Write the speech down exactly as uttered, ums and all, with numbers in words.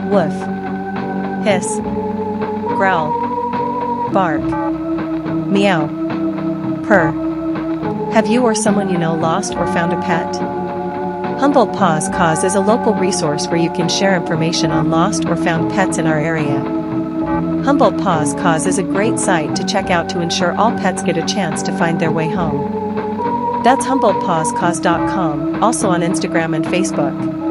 woof, hiss, growl, bark, meow, purr. Have you or someone you know lost or found a pet? Humboldt Paws Cause is a local resource where you can share information on lost or found pets in our area. Humboldt Paws Cause is a great site to check out to ensure all pets get a chance to find their way home. That's humboldt paws cause dot com, also on Instagram and Facebook.